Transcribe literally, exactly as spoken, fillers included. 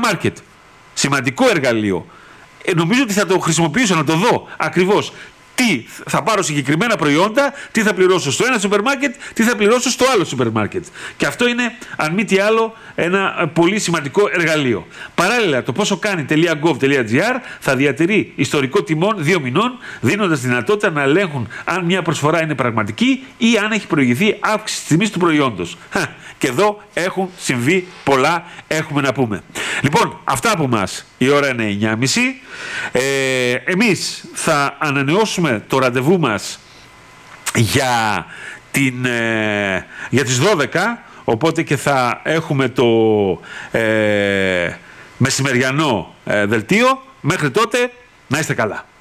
μάρκετ. Σημαντικό εργαλείο. Ε, νομίζω ότι θα το χρησιμοποιήσω να το δω ακριβώς. Τι θα πάρω συγκεκριμένα προϊόντα, τι θα πληρώσω στο ένα σούπερ μάρκετ, τι θα πληρώσω στο άλλο σούπερ μάρκετ. Και αυτό είναι, αν μη τι άλλο, ένα πολύ σημαντικό εργαλείο. Παράλληλα, το πόσο κάνει.gov.gr θα διατηρεί ιστορικό τιμών δύο μηνών, δίνοντας δυνατότητα να ελέγχουν αν μια προσφορά είναι πραγματική ή αν έχει προηγηθεί αύξηση της τιμής του προϊόντος. Και εδώ έχουν συμβεί πολλά, έχουμε να πούμε. Λοιπόν, αυτά από μας. Η ώρα είναι εννιά και μισή. Ε, εμείς θα ανανεώσουμε το ραντεβού μας για, την, ε, για τις δώδεκα, οπότε και θα έχουμε το ε, μεσημεριανό ε, δελτίο. Μέχρι τότε, να είστε καλά.